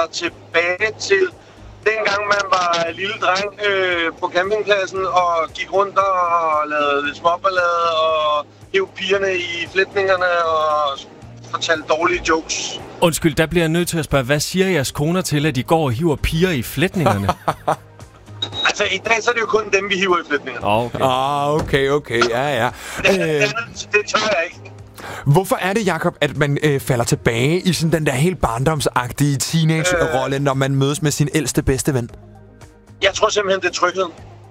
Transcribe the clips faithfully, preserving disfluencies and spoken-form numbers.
tilbage til dengang man var lille dreng øh, på campingpladsen og gik rundt og lavede lidt småballade og hæv pigerne i flætningerne og fortalte dårlige jokes. Undskyld, der bliver jeg nødt til at spørge, hvad siger jeres koner til, at de går og hiver piger i flætningerne? Altså, i dag så er det jo kun dem, vi hiver i flætningerne. Oh, okay. Ah, okay, okay, ja, ja. Det, øh, det, det tør jeg ikke. Hvorfor er det, Jakob, at man øh, falder tilbage i sådan den der helt barndomsagtige teenage-rolle, øh, når man mødes med sin ældste bedste ven? Jeg tror simpelthen, det er trygheden.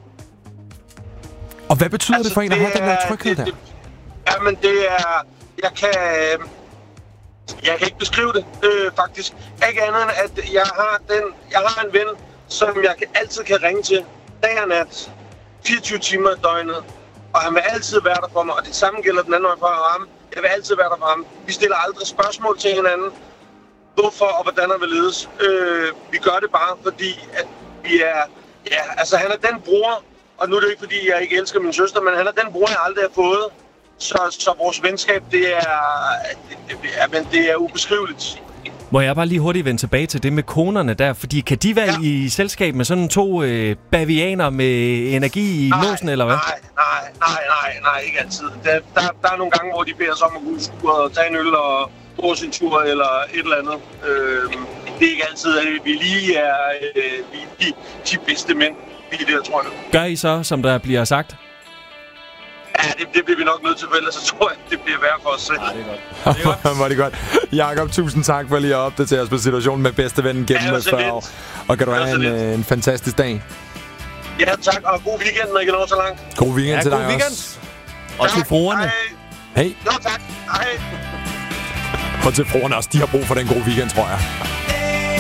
Og hvad betyder altså, det for en at have den der tryghed det, der? Det, jamen, det er... Jeg kan... Jeg kan ikke beskrive det, øh, faktisk. Ikke andet end, at jeg har, den, jeg har en ven, som jeg kan, altid kan ringe til. Dag og nat. fireogtyve timer i døgnet. Og han vil altid være der for mig. Og det samme gælder den anden vej for ham. Jeg vil altid være der for ham. Vi stiller aldrig spørgsmål til hinanden. Hvorfor og hvordan han vil ledes. Øh, vi gør det bare, fordi at vi er... Ja, altså han er den bror. Og nu er det ikke, fordi jeg ikke elsker min søster, men han er den bror, jeg aldrig har fået. Så, så vores venskab, det er, det, det, er, men det er ubeskriveligt. Må jeg bare lige hurtigt vende tilbage til det med konerne der? Fordi kan de være ja. i selskab med sådan to øh, bavianer med energi i nej, måsen, eller hvad? Nej, nej, nej, nej, nej, ikke altid. Der, der, der er nogle gange, hvor de beder os om at gå ud og tage en øl og gå sin tur eller et eller andet. Øh, det er ikke altid, at vi lige er øh, vi, de, de bedste mænd, vi der, tror jeg. Gør I så, som der bliver sagt? Ja, det, det bliver vi nok nødt til, for ellers så tror jeg, det bliver værre for os selv. Ja, det er godt. Det er godt. Var det godt. Jakob, tusind tak for lige at opdatere os på situationen med bedste vennen gennem ja, fyrre år. Og kan du have en, en fantastisk dag. Ja, tak. Og god weekend, når I kan nå så langt. God weekend ja, til god dig weekend. også. Og til fruerne. Hej. Hej. Jo, tak. Hej. Og til fruerne også. De har brug for den gode weekend, tror jeg.